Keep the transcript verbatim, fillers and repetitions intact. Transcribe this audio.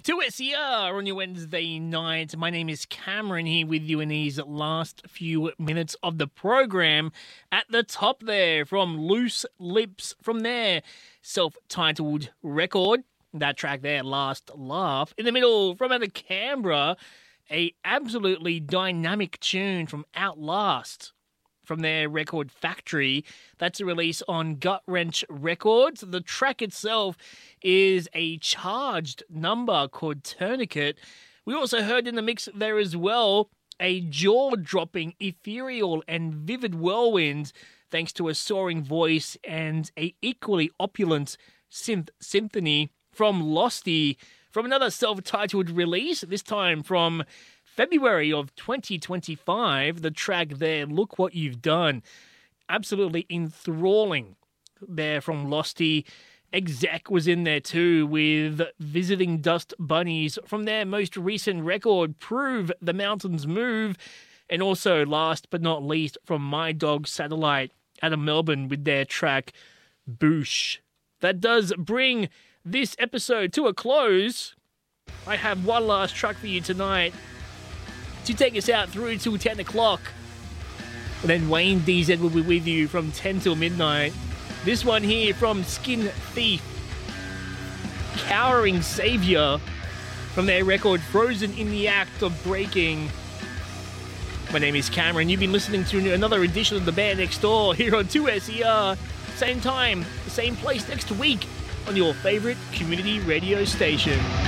two S E R on your Wednesday night. My name is Cameron here with you in these last few minutes of the program. At the top there, from Loose Lips, from their self-titled record, that track there, Last Laugh. In the middle, from out of Canberra, a absolutely dynamic tune from Outlast, from their record Factory. That's a release on Gut Wrench Records. The track itself is a charged number called Tourniquet. We also heard in the mix there as well a jaw-dropping, ethereal and vivid whirlwind thanks to a soaring voice and a equally opulent synth symphony from Losty, from another self-titled release, this time from February of twenty twenty-five, the track there, Look What You've Done. Absolutely enthralling there from Losty. Exec was in there too with Visiting Dust Bunnies from their most recent record, Prove the Mountains Move. And also, last but not least, from My Dog Satellite out of Melbourne with their track, Boosh. That does bring this episode to a close. I have one last track for you tonight to take us out through till ten o'clock. And then Wayne D Z will be with you from ten till midnight. This one here from Skin Thief, Cowering Savior, from their record Frozen in the Act of Breaking. My name is Cameron. You've been listening to another edition of The Band Next Door here on two S E R. Same time, same place next week on your favorite community radio station.